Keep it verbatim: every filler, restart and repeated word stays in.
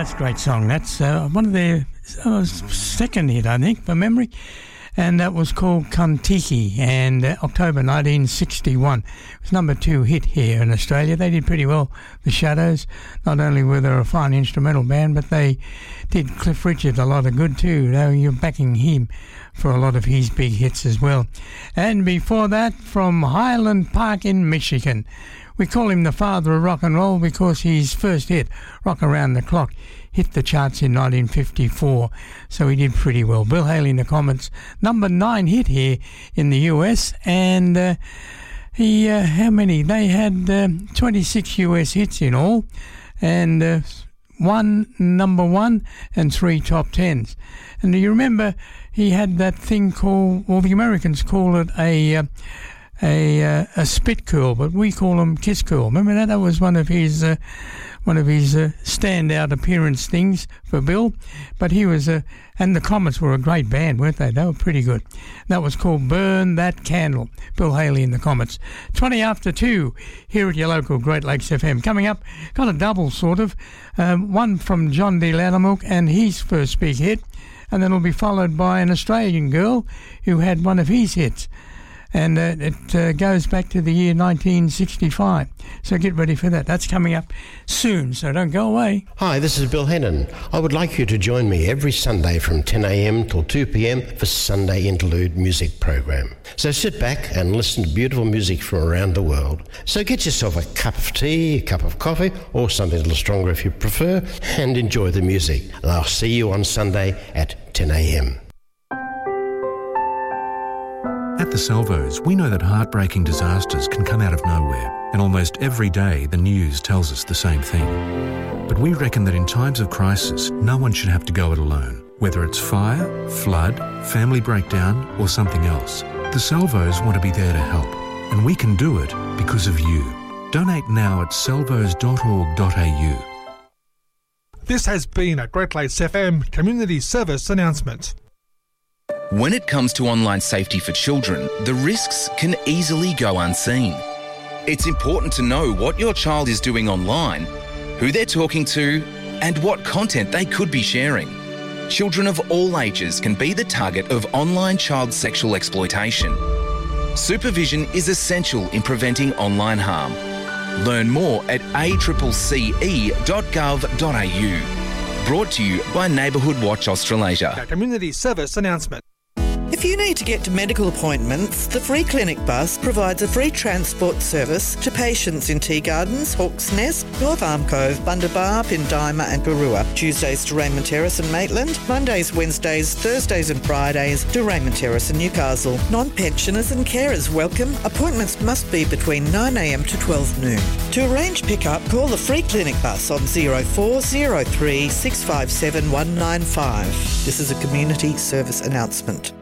that's a great song. That's uh, one of their uh, second hit, I think, from memory. And that was called Kontiki, and uh, October nineteen sixty-one. It was number two hit here in Australia. They did pretty well, the Shadows. Not only were they a fine instrumental band, but they did Cliff Richard a lot of good too. They were, you're backing him for a lot of his big hits as well. And before that, from Highland Park in Michigan. We call him the father of rock and roll because his first hit, Rock Around the Clock, hit the charts in nineteen fifty-four, so he did pretty well. Bill Haley in the comments, number nine hit here in the U S, and uh, he, uh, how many? They had uh, twenty-six U S hits in all, and uh, one number one and three top tens. And do you remember he had that thing called, well, the Americans call it a... Uh, A uh, a spit curl, but we call them kiss curl. Remember that? That was one of his uh, one of his uh, standout appearance things for Bill. But he was a, uh, and the Comets were a great band, weren't they? They were pretty good. That was called Burn That Candle. Bill Haley and the Comets. Twenty after two here at your local Great Lakes F M. Coming up, got a double sort of, um, one from John D. Loudermilk and his first big hit, and then it'll be followed by an Australian girl who had one of his hits. And uh, it uh, goes back to the year nineteen sixty-five. So get ready for that. That's coming up soon, so don't go away. Hi, this is Bill Hennon. I would like you to join me every Sunday from ten a.m. till two p.m. for Sunday Interlude music program. So sit back and listen to beautiful music from around the world. So get yourself a cup of tea, a cup of coffee, or something a little stronger if you prefer, and enjoy the music. And I'll see you on Sunday at ten a.m. At the Salvos, we know that heartbreaking disasters can come out of nowhere, and almost every day the news tells us the same thing. But we reckon that in times of crisis, no one should have to go it alone. Whether it's fire, flood, family breakdown, or something else, the Salvos want to be there to help, and we can do it because of you. Donate now at salvos dot org dot a u. This has been a Great Lakes F M Community Service announcement. When it comes to online safety for children, the risks can easily go unseen. It's important to know what your child is doing online, who they're talking to, and what content they could be sharing. Children of all ages can be the target of online child sexual exploitation. Supervision is essential in preventing online harm. Learn more at a c c e dot gov dot a u. Brought to you by Neighbourhood Watch Australasia. A community service announcement. If you need to get to medical appointments, the Free Clinic Bus provides a free transport service to patients in Tea Gardens, Hawke's Nest, North Arm Cove, Bundabar, Pindima and Garua. Tuesdays to Raymond Terrace and Maitland, Mondays, Wednesdays, Thursdays and Fridays to Raymond Terrace and Newcastle. Non-pensioners and carers welcome. Appointments must be between nine a.m. to twelve noon. To arrange pick-up, call the Free Clinic Bus on zero four zero three six five seven one nine five. This is a community service announcement.